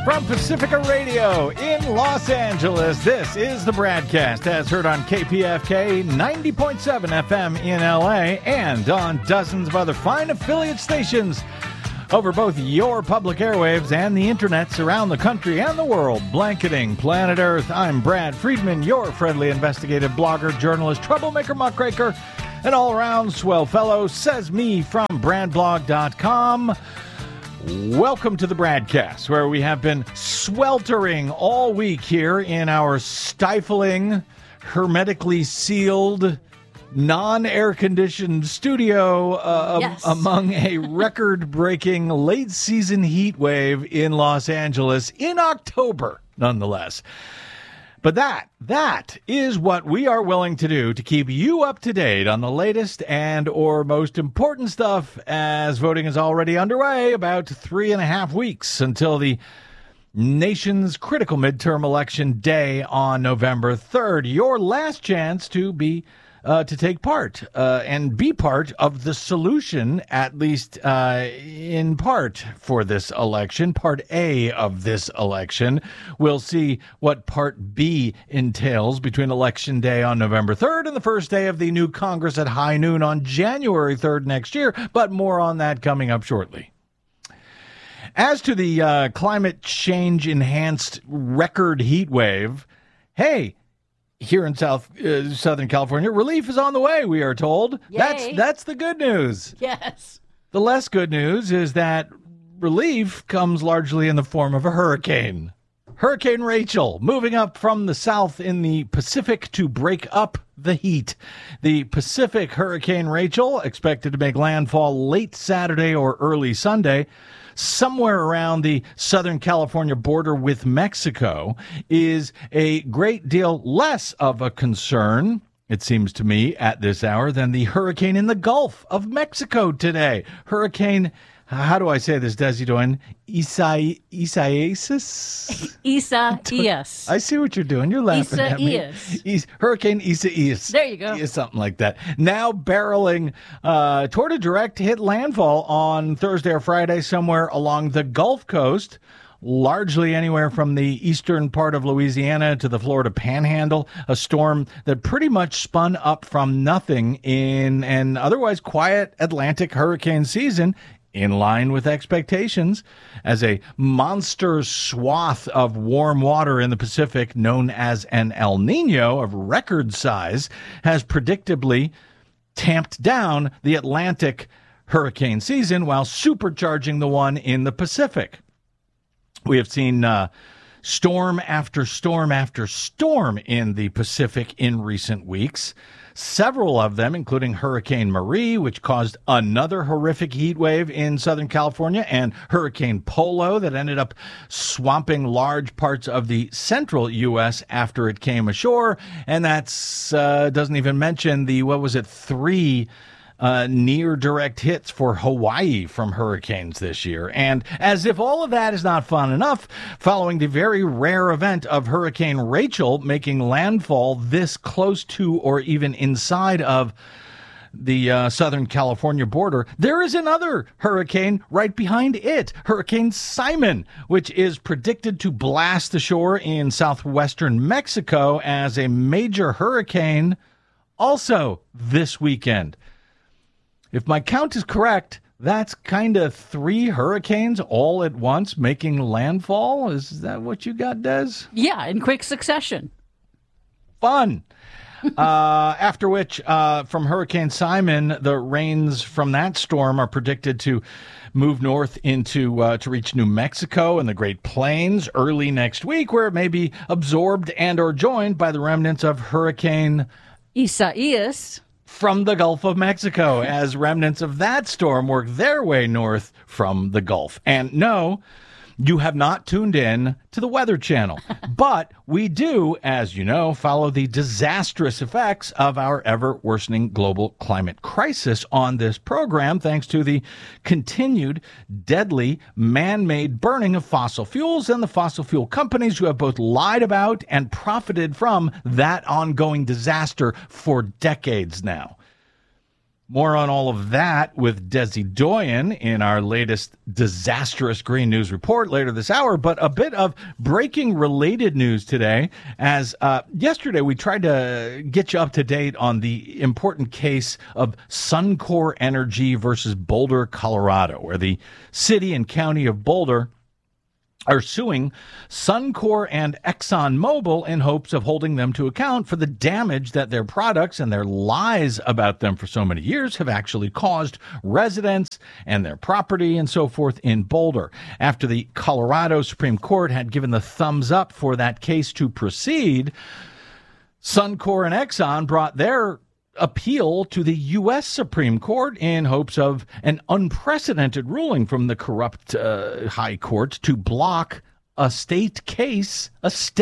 From Pacifica Radio in Los Angeles, this is the BradCast, as heard on KPFK 90.7 FM in LA and on dozens of other fine affiliate stations over both your public airwaves and the internets around the country and the world, blanketing planet Earth. I'm Brad Friedman, your friendly investigative blogger, journalist, troublemaker, muckraker, and all-around swell fellow, says me from bradblog.com. Welcome to the BradCast, where we have been sweltering all week here in our stifling, hermetically sealed, non-air-conditioned studio among a record-breaking late-season heat wave in Los Angeles in October, nonetheless. But that is what we are willing to do to keep you up to date on the latest and or most important stuff, as voting is already underway, about 3.5 weeks until the nation's critical midterm election day on November 3rd. Your last chance to take part and be part of the solution, at least in part, for this election. Part A of this election. We'll see what Part B entails between Election Day on November 3rd and the first day of the new Congress at high noon on January 3rd next year, but more on that coming up shortly. As to the climate change-enhanced record heat wave, hey, here in Southern California, relief is on the way, we are told. Yay. That's the good news. Yes. The less good news is that relief comes largely in the form of a hurricane. Hurricane Rachel, moving up from the south in the Pacific to break up the heat. The Pacific Hurricane Rachel, expected to make landfall late Saturday or early Sunday, somewhere around the Southern California border with Mexico, is a great deal less of a concern, it seems to me, at this hour than the hurricane in the Gulf of Mexico today. Hurricane, how do I say this, Desi Doyen? Isaias? Isaias. I see what you're doing. You're laughing at me. Hurricane Isaias. There you go. Something like that. Now barreling toward a direct hit landfall on Thursday or Friday somewhere along the Gulf Coast, largely anywhere from the eastern part of Louisiana to the Florida Panhandle, a storm that pretty much spun up from nothing in an otherwise quiet Atlantic hurricane season, in line with expectations, as a monster swath of warm water in the Pacific known as an El Nino of record size has predictably tamped down the Atlantic hurricane season while supercharging the one in the Pacific. We have seen storm after storm after storm in the Pacific in recent weeks. Several of them, including Hurricane Marie, which caused another horrific heat wave in Southern California, and Hurricane Polo that ended up swamping large parts of the central U.S. after it came ashore. And that's doesn't even mention the, three near direct hits for Hawaii from hurricanes this year. And as if all of that is not fun enough, following the very rare event of Hurricane Rachel making landfall this close to or even inside of the Southern California border, there is another hurricane right behind it, Hurricane Simon, which is predicted to blast ashore in southwestern Mexico as a major hurricane also this weekend. If my count is correct, that's kind of 3 hurricanes all at once making landfall. Is that what you got, Des? Yeah, in quick succession. Fun. After which, from Hurricane Simon, the rains from that storm are predicted to move north into to reach New Mexico and the Great Plains early next week, where it may be absorbed and or joined by the remnants of Hurricane Isaias from the Gulf of Mexico, as remnants of that storm work their way north from the Gulf. And no, you have not tuned in to the Weather Channel, but we do, as you know, follow the disastrous effects of our ever-worsening global climate crisis on this program, thanks to the continued deadly man-made burning of fossil fuels and the fossil fuel companies who have both lied about and profited from that ongoing disaster for decades now. More on all of that with Desi Doyen in our latest disastrous green news report later this hour. But a bit of breaking related news today, as yesterday we tried to get you up to date on the important case of Suncor Energy versus Boulder, Colorado, where the city and county of Boulder are suing Suncor and ExxonMobil in hopes of holding them to account for the damage that their products and their lies about them for so many years have actually caused residents and their property and so forth in Boulder. After the Colorado Supreme Court had given the thumbs up for that case to proceed, Suncor and Exxon brought their appeal to the U.S. Supreme Court in hopes of an unprecedented ruling from the corrupt high court to block a state case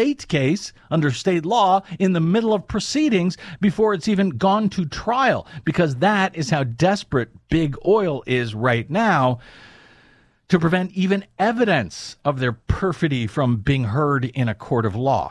under state law in the middle of proceedings before it's even gone to trial, because that is how desperate big oil is right now to prevent even evidence of their perfidy from being heard in a court of law.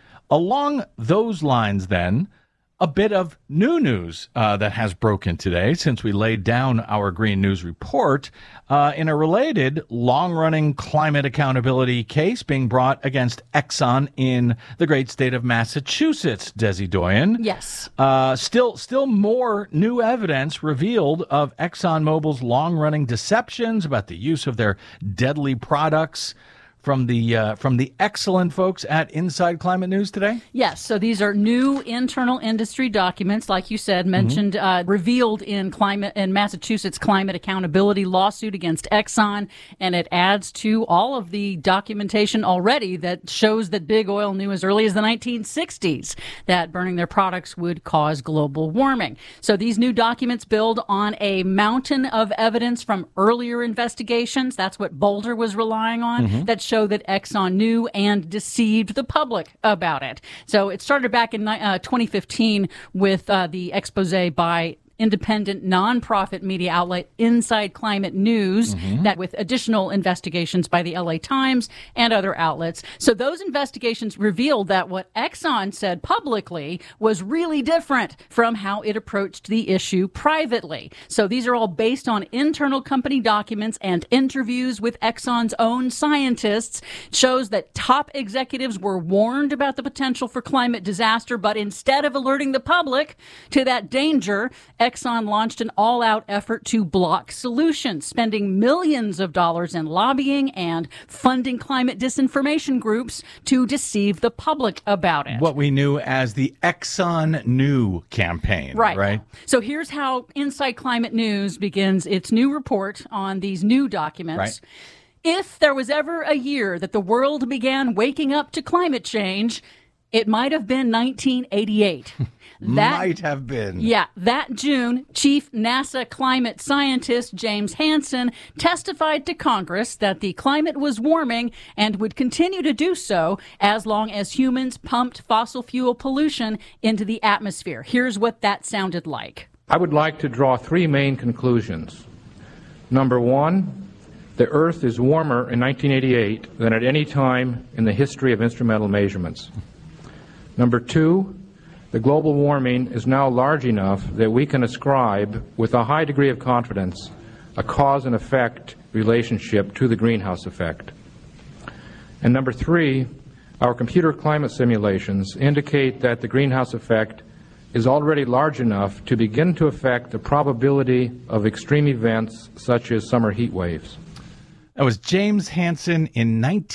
Along those lines, then, a bit of new news that has broken today since we laid down our Green News report in a related long-running climate accountability case being brought against Exxon in the great state of Massachusetts. Desi Doyen. Yes. Still more new evidence revealed of ExxonMobil's long-running deceptions about the use of their deadly products from the excellent folks at Inside Climate News today? Yes. So these are new internal industry documents, like you said, mentioned, revealed in Massachusetts climate accountability lawsuit against Exxon. And it adds to all of the documentation already that shows that big oil knew as early as the 1960s that burning their products would cause global warming. So these new documents build on a mountain of evidence from earlier investigations. That's what Boulder was relying on. That show that Exxon knew and deceived the public about it. So it started back in 2015 with the expose by independent nonprofit media outlet Inside Climate News, that with additional investigations by the LA Times and other outlets. So those investigations revealed that what Exxon said publicly was really different from how it approached the issue privately. So these are all based on internal company documents and interviews with Exxon's own scientists. It shows that top executives were warned about the potential for climate disaster, but instead of alerting the public to that danger, Exxon launched an all-out effort to block solutions, spending millions of dollars in lobbying and funding climate disinformation groups to deceive the public about it. What we knew as the Exxon Knew campaign, right? So here's how Inside Climate News begins its new report on these new documents. Right. If there was ever a year that the world began waking up to climate change, it might have been 1988. Might have been. Yeah. That June, Chief NASA climate scientist James Hansen testified to Congress that the climate was warming and would continue to do so as long as humans pumped fossil fuel pollution into the atmosphere. Here's what that sounded like. I would like to draw three main conclusions. Number one, the Earth is warmer in 1988 than at any time in the history of instrumental measurements. Number two, the global warming is now large enough that we can ascribe, with a high degree of confidence, a cause and effect relationship to the greenhouse effect. And number three, our computer climate simulations indicate that the greenhouse effect is already large enough to begin to affect the probability of extreme events such as summer heat waves. That was James Hansen in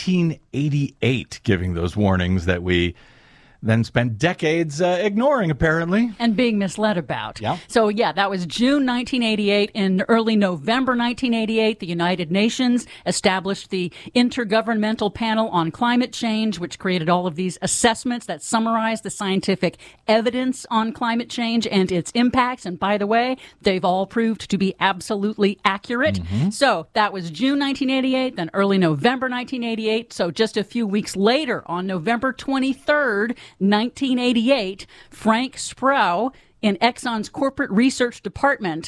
1988 giving those warnings that we then spent decades ignoring, apparently. And being misled about. Yeah. So, that was June 1988. In early November 1988, the United Nations established the Intergovernmental Panel on Climate Change, which created all of these assessments that summarize the scientific evidence on climate change and its impacts. And by the way, they've all proved to be absolutely accurate. So that was June 1988, then early November 1988. So just a few weeks later, on November 23rd, 1988, Frank Sproul in Exxon's corporate research department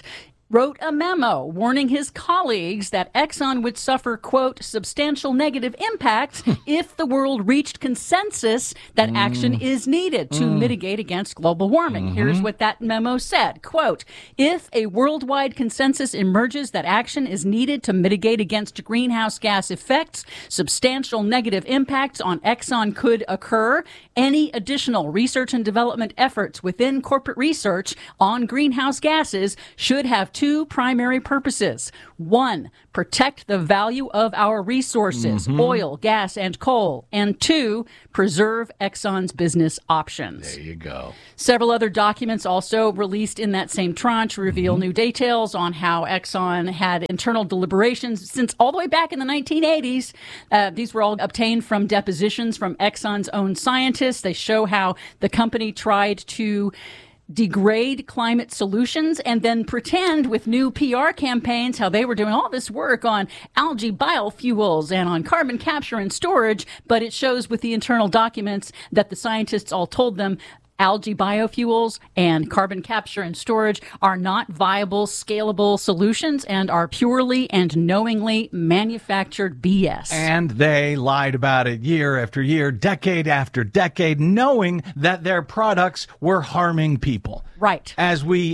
wrote a memo warning his colleagues that Exxon would suffer, quote, substantial negative impacts if the world reached consensus that action is needed to mitigate against global warming. Here's what that memo said, quote, if a worldwide consensus emerges that action is needed to mitigate against greenhouse gas effects, substantial negative impacts on Exxon could occur. Any additional research and development efforts within corporate research on greenhouse gases should have two primary purposes. One, protect the value of our resources, oil, gas, and coal. And two, preserve Exxon's business options. There you go. Several other documents also released in that same tranche reveal new details on how Exxon had internal deliberations since all the way back in the 1980s. These were all obtained from depositions from Exxon's own scientists. They show how the company tried to degrade climate solutions and then pretend with new PR campaigns how they were doing all this work on algae biofuels and on carbon capture and storage. But it shows with the internal documents that the scientists all told them algae biofuels and carbon capture and storage are not viable, scalable solutions and are purely and knowingly manufactured BS. And they lied about it year after year, decade after decade, knowing that their products were harming people. Right. As we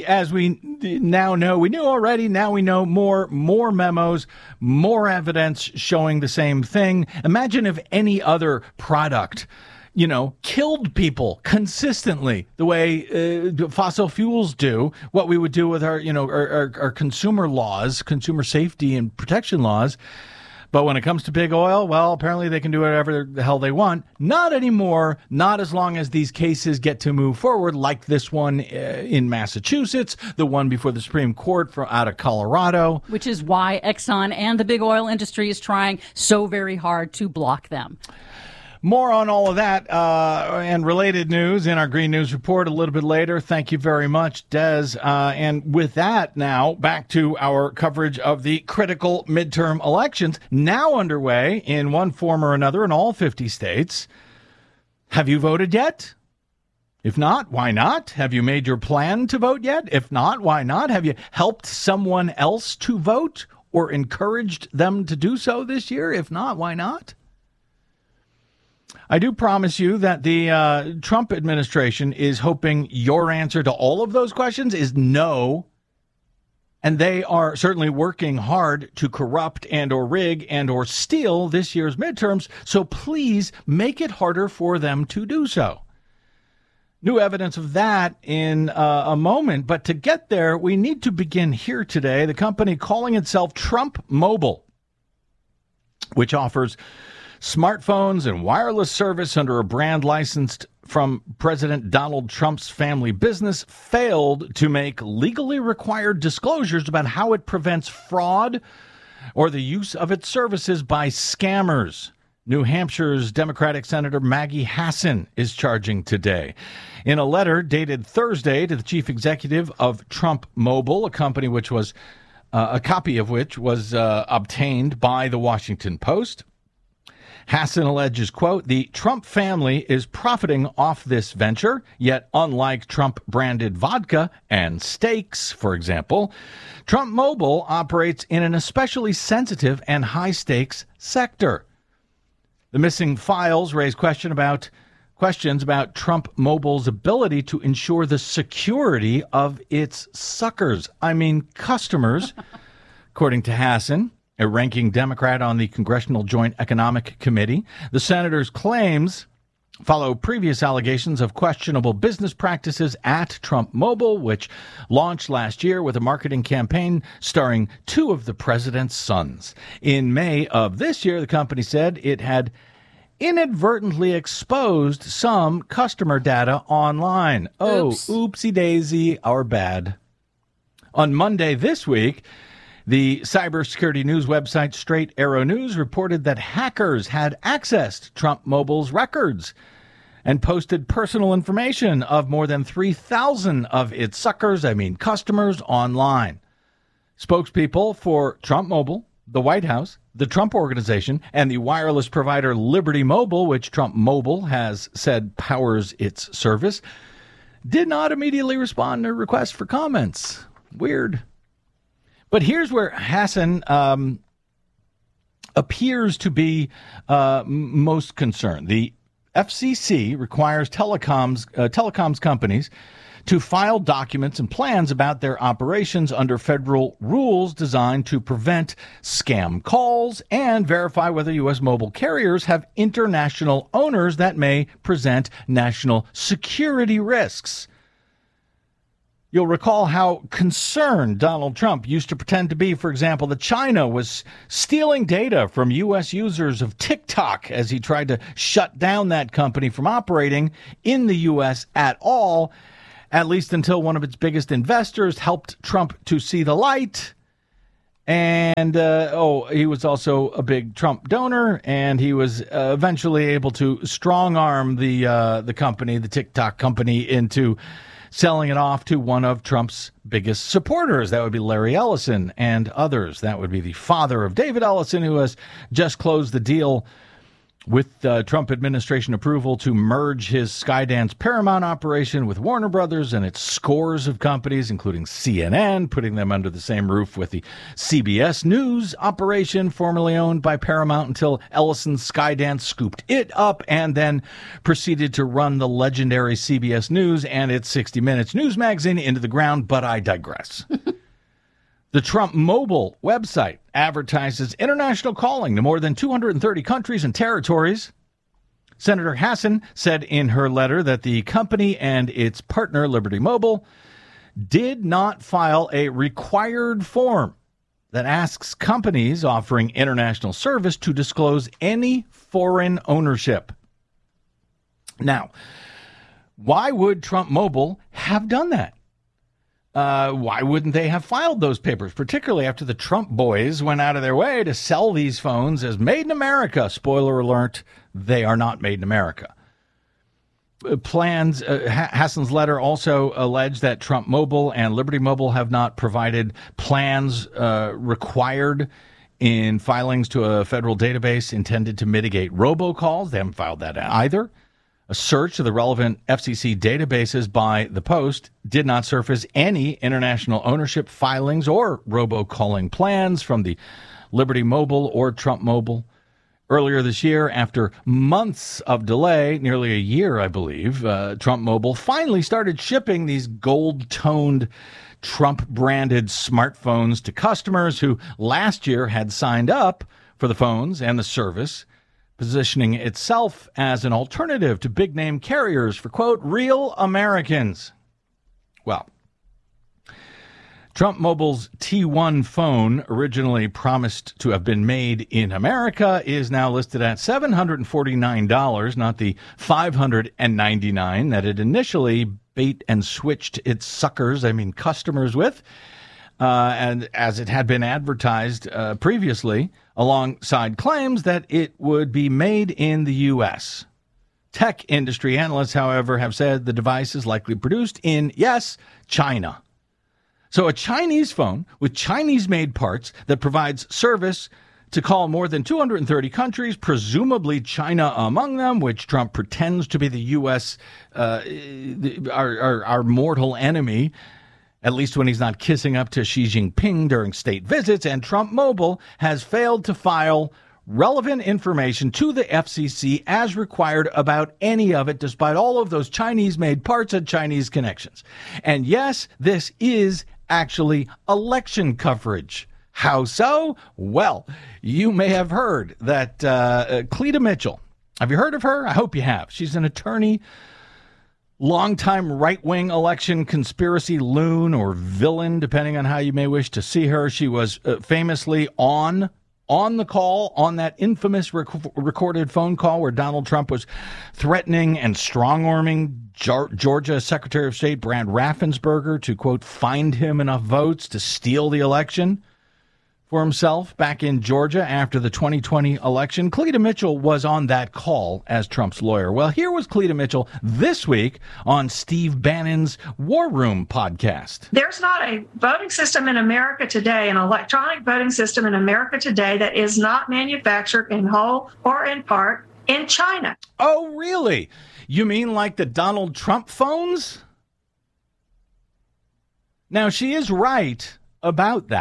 now know, we knew already, now we know more memos, more evidence showing the same thing. Imagine if any other product killed people consistently the way fossil fuels do, what we would do with our consumer laws, consumer safety and protection laws. But when it comes to big oil, well, apparently they can do whatever the hell they want. Not anymore, not as long as these cases get to move forward, like this one in Massachusetts, the one before the Supreme Court out of Colorado. Which is why Exxon and the big oil industry is trying so very hard to block them. More on all of that and related news in our Green News Report a little bit later. Thank you very much, Des. And with that, now back to our coverage of the critical midterm elections now underway in one form or another in all 50 states. Have you voted yet? If not, why not? Have you made your plan to vote yet? If not, why not? Have you helped someone else to vote or encouraged them to do so this year? If not, why not? I do promise you that the Trump administration is hoping your answer to all of those questions is no. And they are certainly working hard to corrupt and or rig and or steal this year's midterms. So please make it harder for them to do so. New evidence of that in a moment. But to get there, we need to begin here today. The company calling itself Trump Mobile, which offers smartphones and wireless service under a brand licensed from President Donald Trump's family business, failed to make legally required disclosures about how it prevents fraud or the use of its services by scammers. New Hampshire's Democratic Senator Maggie Hassan is charging today. In a letter dated Thursday to the chief executive of Trump Mobile, a company which was a copy of which was obtained by the Washington Post, Hassan alleges, quote, the Trump family is profiting off this venture, yet unlike Trump-branded vodka and steaks, for example, Trump Mobile operates in an especially sensitive and high-stakes sector. The missing files raise questions about Trump Mobile's ability to ensure the security of its suckers. I mean, customers, according to Hassan, a ranking Democrat on the Congressional Joint Economic Committee. The senator's claims follow previous allegations of questionable business practices at Trump Mobile, which launched last year with a marketing campaign starring two of the president's sons. In May of this year, the company said it had inadvertently exposed some customer data online. Oops. Oh, oopsie daisy, our bad. On Monday this week, the cybersecurity news website Straight Arrow News reported that hackers had accessed Trump Mobile's records and posted personal information of more than 3,000 of its customers online. Spokespeople for Trump Mobile, the White House, the Trump Organization, and the wireless provider Liberty Mobile, which Trump Mobile has said powers its service, did not immediately respond to requests for comments. Weird. But here's where Hassan appears to be most concerned. The FCC requires telecoms companies to file documents and plans about their operations under federal rules designed to prevent scam calls and verify whether U.S. mobile carriers have international owners that may present national security risks. You'll recall how concerned Donald Trump used to pretend to be, for example, that China was stealing data from U.S. users of TikTok as he tried to shut down that company from operating in the U.S. at all, at least until one of its biggest investors helped Trump to see the light. And, he was also a big Trump donor, and he was eventually able to strong-arm the company, the TikTok company, into selling it off to one of Trump's biggest supporters. That would be Larry Ellison and others. That would be the father of David Ellison, who has just closed the deal with Trump administration approval to merge his Skydance Paramount operation with Warner Brothers and its scores of companies, including CNN, putting them under the same roof with the CBS News operation, formerly owned by Paramount, until Ellison's Skydance scooped it up and then proceeded to run the legendary CBS News and its 60 Minutes news magazine into the ground, but I digress. The Trump Mobile website advertises international calling to more than 230 countries and territories. Senator Hassan said in her letter that the company and its partner, Liberty Mobile, did not file a required form that asks companies offering international service to disclose any foreign ownership. Now, why would Trump Mobile have done that? Why wouldn't they have filed those papers, particularly after the Trump boys went out of their way to sell these phones as made in America? Spoiler alert, they are not made in America. Hassan's letter also alleged that Trump Mobile and Liberty Mobile have not provided plans required in filings to a federal database intended to mitigate robocalls. They haven't filed that either. A search of the relevant FCC databases by The Post did not surface any international ownership filings or robocalling plans from the Liberty Mobile or Trump Mobile. Earlier this year, after months of delay, nearly a year, I believe, Trump Mobile finally started shipping these gold-toned Trump-branded smartphones to customers who last year had signed up for the phones and the service, positioning itself as an alternative to big-name carriers for, quote, real Americans. Well, Trump Mobile's T1 phone, originally promised to have been made in America, is now listed at $749, not the $599 that it initially bait and switched its customers with, and as it had been advertised previously, alongside claims that it would be made in the U.S. Tech industry analysts, however, have said the device is likely produced in, yes, China. So a Chinese phone with Chinese-made parts that provides service to call more than 230 countries, presumably China among them, which Trump pretends to be the U.S., our mortal enemy, at least when he's not kissing up to Xi Jinping during state visits. And Trump Mobile has failed to file relevant information to the FCC as required about any of it, despite all of those Chinese-made parts and Chinese connections. And yes, this is actually election coverage. How so? Well, you may have heard that Cleta Mitchell, have you heard of her? I hope you have. She's an attorney, longtime right-wing election conspiracy loon or villain, depending on how you may wish to see her. She was famously on the call, on that infamous recorded phone call where Donald Trump was threatening and strong-arming Georgia Secretary of State Brad Raffensperger to, quote, find him enough votes to steal the election for himself back in Georgia after the 2020 election. Cleta Mitchell was on that call as Trump's lawyer. Well, here was Cleta Mitchell this week on Steve Bannon's War Room podcast. There's not a voting system in America today, an electronic voting system in America today, that is not manufactured in whole or in part in China. Oh, really? You mean like the Donald Trump phones? Now, she is right about that.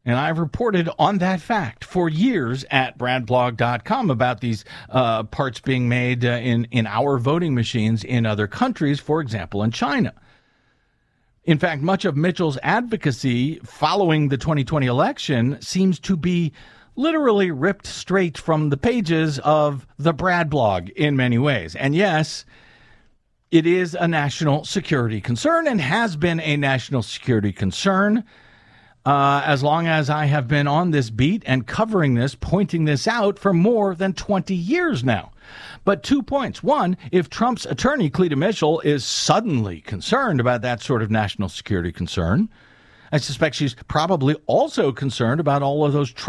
And I've reported on that fact for years at bradblog.com about these parts being made in our voting machines in other countries, for example, in China. In fact, much of Mitchell's advocacy following the 2020 election seems to be literally ripped straight from the pages of the Brad blog in many ways. And yes, it is a national security concern and has been a national security concern as long as I have been on this beat and covering this, pointing this out for more than 20 years now. But 2 points. One, if Trump's attorney, Cleta Mitchell, is suddenly concerned about that sort of national security concern, I suspect she's probably also concerned about all of those